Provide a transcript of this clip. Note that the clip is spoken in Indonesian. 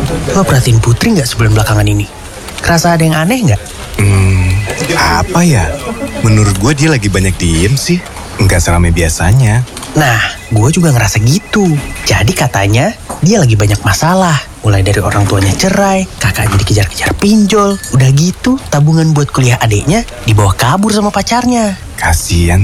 Lo perhatiin Putri nggak sebulan belakangan ini? Kerasa ada yang aneh nggak? Apa ya? Menurut gue dia lagi banyak diem sih. Nggak seramai biasanya. Nah, gue juga ngerasa gitu. Jadi katanya dia lagi banyak masalah. Mulai dari orang tuanya cerai, kakaknya dikejar-kejar pinjol. Udah gitu, tabungan buat kuliah adiknya dibawa kabur sama pacarnya. Kasian